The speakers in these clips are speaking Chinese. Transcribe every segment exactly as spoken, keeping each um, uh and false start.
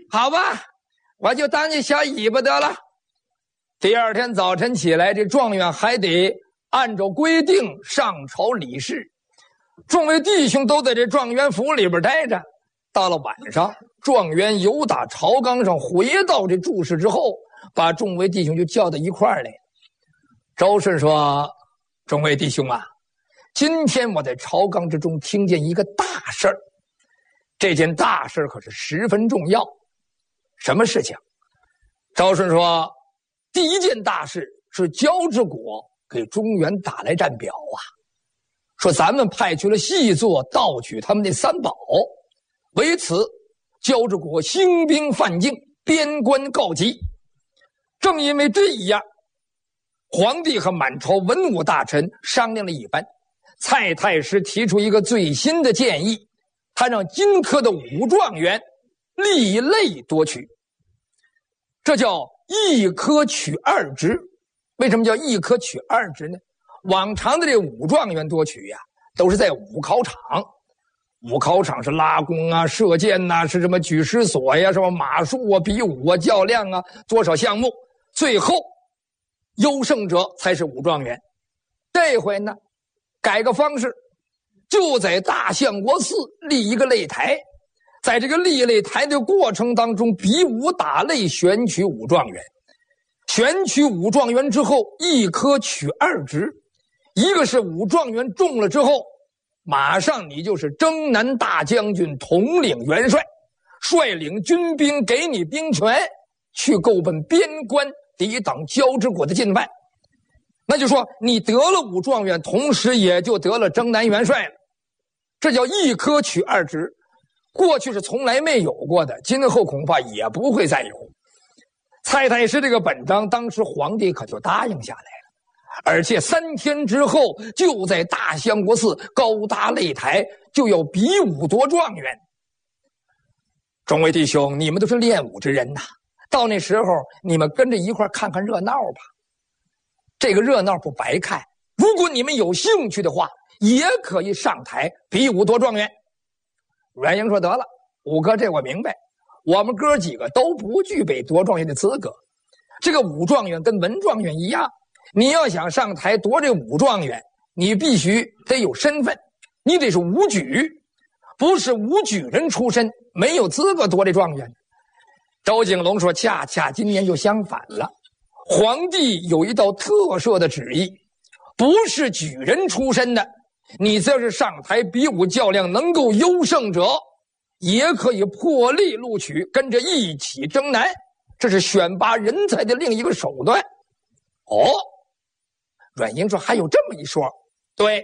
好吧，我就当你小尾巴得了。第二天早晨起来，这状元还得按照规定上朝理事。众位弟兄都在这状元府里边待着。到了晚上，状元由打朝纲上回到这住室之后，把众位弟兄就叫到一块儿来。周顺说：“众位弟兄啊，今天我在朝纲之中听见一个大事儿，这件大事可是十分重要。什么事情？”周顺说：“第一件大事是焦之国给中原打来战表啊，说咱们派去了细作盗取他们那三宝，为此焦之国兴兵犯境，边关告急。正因为这样，皇帝和满朝文武大臣商量了一番，蔡太师提出一个最新的建议，他让荆轲的武状元立类夺取，这叫一科取二职。为什么叫一科取二职呢？往常的这武状元夺取呀、啊，都是在武考场。武考场是拉弓啊、射箭呐、啊，是什么举狮索呀、什么马术啊、比武啊、较量啊，多少项目，最后优胜者才是武状元。这回呢，改个方式，就在大相国寺立一个擂台，在这个立擂台的过程当中，比武打擂，选取武状元。选取武状元之后，一科取二职，一个是武状元中了之后，马上你就是征南大将军，统领元帅，率领军兵，给你兵权，去够奔边关，抵挡焦之国的进犯。那就说你得了武状元，同时也就得了征南元帅了，这叫一科取二职。过去是从来没有过的，今后恐怕也不会再有。蔡太师这个本章，当时皇帝可就答应下来了，而且三天之后就在大相国寺高搭擂台，就要比武夺状元。众位弟兄，你们都是练武之人呐，到那时候你们跟着一块看看热闹吧。这个热闹不白看，如果你们有兴趣的话，也可以上台比武夺状元。阮英说：“得了，五哥，这我明白。我们哥几个都不具备夺状元的资格。这个武状元跟文状元一样，你要想上台夺这武状元，你必须得有身份，你得是武举，不是武举人出身，没有资格夺这状元。”周景龙说：“恰恰今年就相反了，皇帝有一道特赦的旨意，不是举人出身的，你这是上台比武较量能够优胜者，也可以破例录取，跟着一起征南，这是选拔人才的另一个手段。”哦，阮英说：“还有这么一说？”对。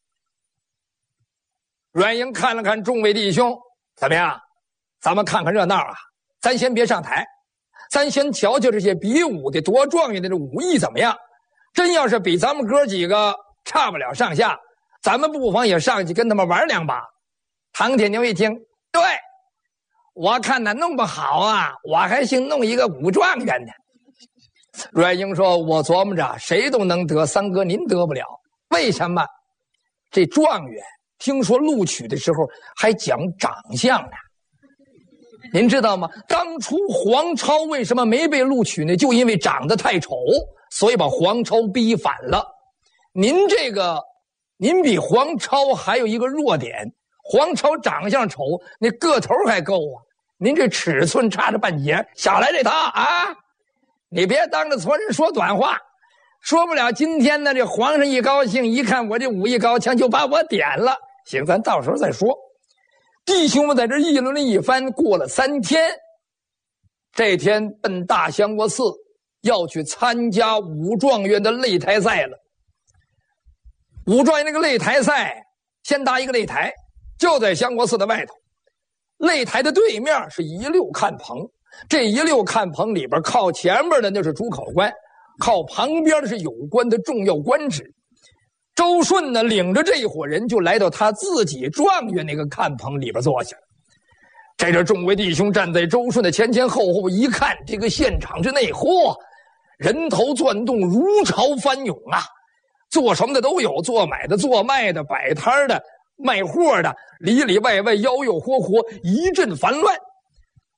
阮英看了看众位弟兄，怎么样？咱们看看热闹啊！咱先别上台，咱先瞧瞧这些比武的夺状元的这武艺怎么样。真要是比咱们哥几个差不了上下，咱们不妨也上去跟他们玩两把。唐铁牛一听，对，我看他弄不好啊，我还兴弄一个武状元呢。阮英说：“我琢磨着谁都能得，三哥您得不了。为什么？这状元听说录取的时候还讲长相呢。您知道吗？当初黄超为什么没被录取呢？就因为长得太丑，所以把黄超逼反了。您这个，您比黄超还有一个弱点，黄超长相丑，那个头还够啊，您这尺寸差着半截，下来这套啊！你别当着错人说短话，说不了今天呢，这皇上一高兴，一看我这武艺高强，就把我点了。行，咱到时候再说。弟兄们在这议论了一番，过了三天，这天奔大相国寺要去参加武状元的擂台赛了。武状元那个擂台赛，先搭一个擂台，就在相国寺的外头。擂台的对面是一溜看棚，这一溜看棚里边，靠前面的那是主考官，靠旁边的是有关的重要官职。周顺呢，领着这一伙人就来到他自己状元那个看棚里边坐下。这这众位弟兄站在周顺的前前后后一看，这个现场之内，嚯，人头钻动，如潮翻涌啊！做什么的都有，做买的、做卖的、摆摊的、卖货的，里里外外吆吆喝喝，一阵烦乱。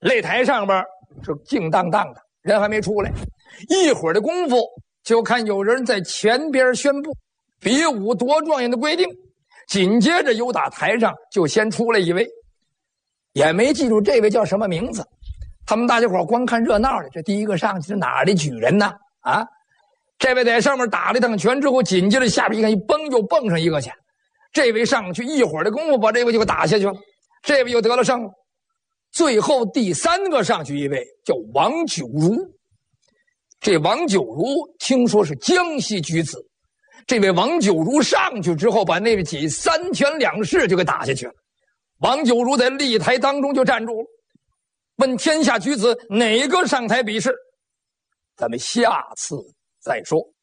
擂台上边是静当当的，人还没出来。一会儿的功夫，就看有人在前边宣布比武夺状元的规定。紧接着由打台上就先出来一位，也没记住这位叫什么名字。他们大家伙光看热闹的，这第一个上去是哪儿的举人呢？啊，这位在上面打了一趟拳之后，紧接着下边一看一蹦就蹦上一个去。这位上去一会儿的功夫，把这位就给打下去了，这位又得了胜了。最后第三个上去一位叫王九如。这王九如听说是江西举子，这位王九如上去之后，把那位几三拳两式就给打下去了。王九如在擂台当中就站住了，问天下举子哪个上台比试？咱们下次再说。